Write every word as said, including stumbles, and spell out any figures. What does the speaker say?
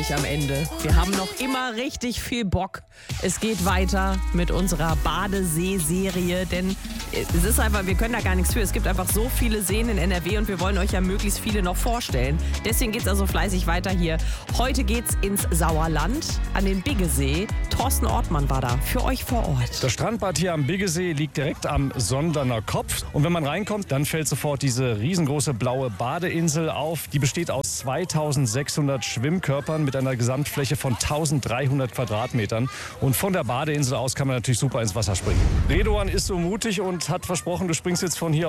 am Ende. Wir haben noch immer richtig viel Bock. Es geht weiter mit unserer Badesee-Serie, denn es ist einfach, wir können da gar nichts für. Es gibt einfach so viele Seen in N R W und wir wollen euch ja möglichst viele noch vorstellen. Deswegen geht es also fleißig weiter hier. Heute geht's ins Sauerland, an den Biggesee. Thorsten Ortmann war da für euch vor Ort. Das Strandbad hier am Biggesee liegt direkt am Sonderner Kopf. Und wenn man reinkommt, dann fällt sofort diese riesengroße blaue Badeinsel auf. Die besteht aus zweitausendsechshundert Schwimmkörpern mit einer Gesamtfläche von eintausenddreihundert Quadratmetern. Und von der Badeinsel aus kann man natürlich super ins Wasser springen. Redoan ist so mutig und hat versprochen, du springst jetzt von hier